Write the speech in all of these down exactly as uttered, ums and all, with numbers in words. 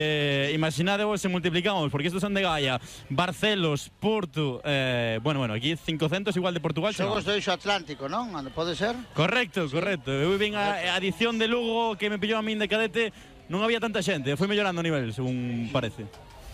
Eh, imaginade vos se multiplicamos, porque estos son de Gaia, Barcelos, Porto, eh, bueno, bueno, aquí cincocentos igual de Portugal. Xogos do Eixo Atlántico, non? Pode ser? Correcto, sí. correcto. Eu vin a, a edición de Lugo que me pillou a min de cadete, non había tanta xente, foi mellorando o nivel, según parece.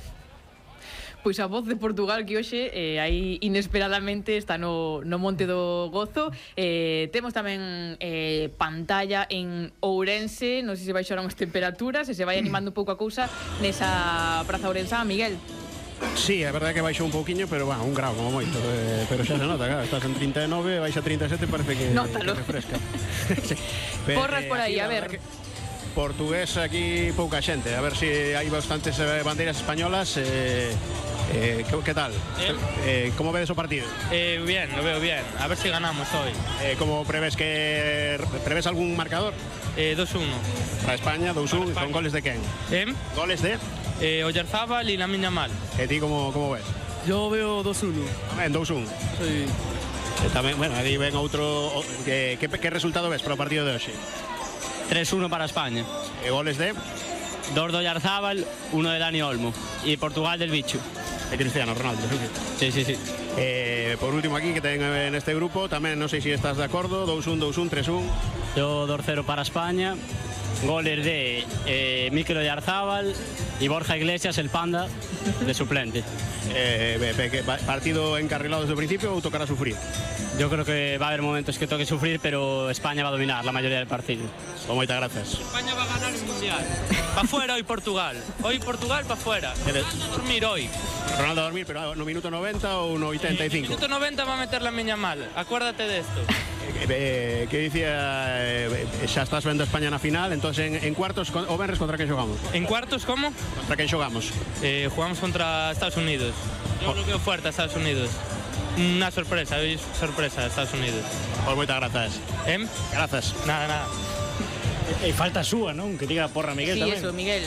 Pois a voz de Portugal que hoxe eh, aí inesperadamente está no, no Monte do Gozo. eh, Temos tamén eh, pantalla en Ourense. Non sei se baixaron as temperaturas, se se vai animando un pouco a cousa nesa praza ourensá, Miguel. Sí, é verdade que baixou un pouquiño, pero bueno, un grau como moito, eh, pero xa se nota, claro, estás en trinta e nove, baixa trinta e sete, parece que, que refresca. Sí. Pero, porras por aí, a ver. Portugués aquí pouca xente, a ver se si hai bastantes bandeiras españolas. eh, Eh, ¿qué, ¿Qué tal? ¿Eh? Eh, ¿Cómo ves el partido? Eh, bien, lo veo bien. A ver si ganamos hoy. Eh, ¿Cómo prevés que prevés algún marcador? Eh, dos uno. Para España, dos uno. ¿Con goles de quién? ¿Eh? ¿Goles de? Eh, Oyarzábal y Lamine Yamal. ¿Y a ti cómo, cómo ves? Yo veo dos uno. En dos uno. Sí. Eh, también, bueno, aquí ven otro. ¿Qué, qué, qué resultado ves para el partido de hoy? tres uno para España. ¿Y goles de? Dos de Oyarzábal, uno de Dani Olmo. Y Portugal del Bicho. De Cristiano Ronaldo. Sí, sí, sí. Eh, por último aquí, que ten en este grupo, tamén non sei se estás de acordo, dos uno, dos uno, tres uno. Yo dos cero para España. Goles de eh, Mikel Oyarzábal y Borja Iglesias, el panda, de suplente. Eh, ¿Partido encarrilado desde el principio o tocará sufrir? Yo creo que va a haber momentos que toque sufrir, pero España va a dominar la mayoría del partido. Pues muchas gracias. España va a ganar el Mundial. Para fuera hoy Portugal. Hoy Portugal para fuera. Ronaldo a dormir hoy. Ronaldo a dormir, pero no minuto noventa o no ochenta y cinco. En minuto noventa va a meter la miña mal. Acuérdate de esto. Eh, eh, que dicía, eh, xa estás vendo España na final, entonces en, en cuartos o venres contra quen xogamos? En cuartos, como? Contra quen xogamos? Eh, jugamos contra Estados Unidos. Yo lo veo fuerte a Estados Unidos. Una sorpresa, ¿veis? Sorpresa a Estados Unidos. Pues moitas grazas. ¿Eh? Grazas. Nada, nada. E falta súa, non? Que diga porra Miguel sí, tamén. Sí, eso, Miguel.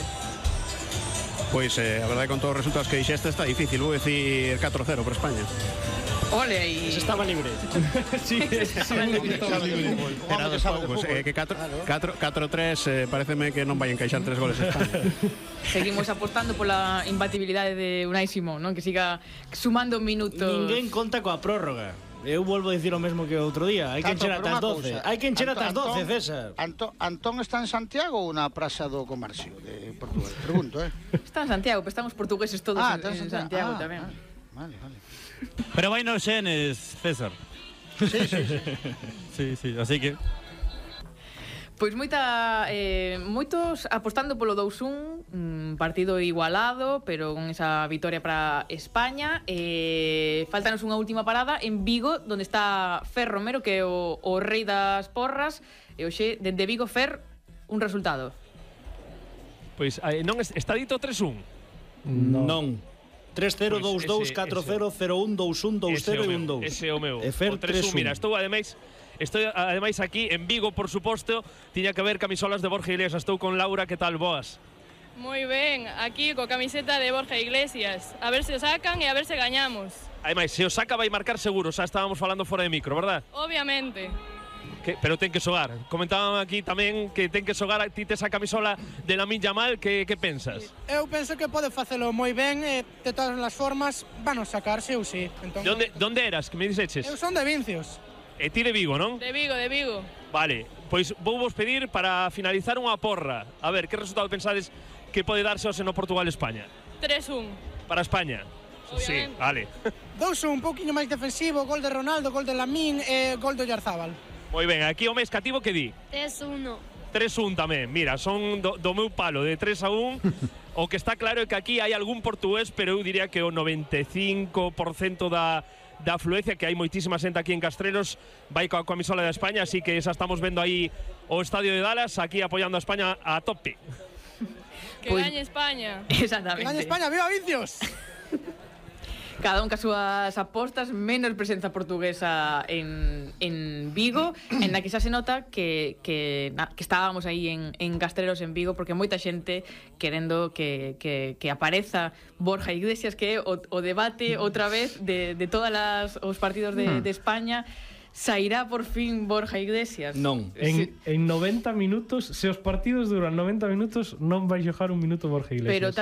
Pois, eh, a verdade, con todos os resultados que dixeste está difícil. Vou decir catro cero por España. Ole, aí. Ese estaba libre. Sí, ese estaba libre. Era dos poucos. Eh, que catro tres eh, pareceme que non vai encaixar tres goles España. Seguimos apostando pola imbatibilidade de Unai Simón, non? Que siga sumando minutos. Ninguén conta coa prórroga. Eu volvo a dicir o mesmo que o outro día. Hai que encher ata as doce. Hai que encher ata as doce, César. Antón, Antón está en Santiago ou na Praza do Comercio de Portugal? Pregunto, eh. Está en Santiago, pero estamos portugueses todos ah, en, en Santiago ah, tamén. Ah, vale, vale. Pero vai nos xenes, César. Sí, sí, sí. Sí, sí, así que... Pois moita, eh, moitos apostando polo dous un, un partido igualado, pero con esa vitoria para España. Eh, faltanos unha última parada en Vigo, donde está Fer Romero, que é o, o rei das porras. E hoxe, dende Vigo, Fer, un resultado. Pois eh, non está dito tres un. Non. non. tres cero, dous dous, catro cero, cero un, dous un, dous cero e un dous. Ese é o meu. E Fer tres un. Mira, estou ademais Estou ademais aquí en Vigo, por suposto. Tiña que ver camisolas de Borja Iglesias. Estou con Laura, que tal, boas? Moi ben, aquí co camiseta de Borja Iglesias. A ver se o sacan e a ver se gañamos. Ademais, se o saca vai marcar seguro. Xa estábamos falando fora de micro, verdad? Obviamente. Que, pero ten que xogar. Comentaban aquí tamén que ten que xogar. Ti tes a camisola de Lamine Yamal. Que, que pensas? Eu penso que pode facelo moi ben e de todas as formas van a sacarse ou si. Entón, donde, donde eras? Que me diseches? Eu son de Vincios. E ti de Vigo, non? De Vigo, de Vigo. Vale, pois vou vos pedir para finalizar unha porra. A ver, que resultado pensades que pode darse hoxe no Portugal-España? tres un. Para España? Obviamente. Sí, vale. dous un, un pouquinho máis defensivo, gol de Ronaldo, gol de Lamine e gol do Oyarzábal. Moi ben, aquí o mes cativo que di? tres uno. tres un tamén, mira, son do, do meu palo, de tres a un. O que está claro é que aquí hai algún portugués, pero eu diría que o noventa e cinco por cento da... da afluencia, que hai moitísima xente aquí en Castrelos, vai coa camisola de España, así que xa estamos vendo aí o estadio de Dallas, aquí apoiando a España a tope. Que pues, gañe España. Exactamente. Que gañe España, viva Vincios. Cada un cas súas apostas, menos presenza portuguesa en, en Vigo, en la que xa se nota que, que, na, que estábamos aí en, en Castrelos, en Vigo, porque moita xente querendo que, que, que apareza Borja Iglesias, que é o, o debate outra vez de, de todas as, os partidos de, de España. Sairá por fin Borja Iglesias? Non. En, en noventa minutos, se os partidos duran noventa minutos, non vai xogar un minuto Borja Iglesias. Pero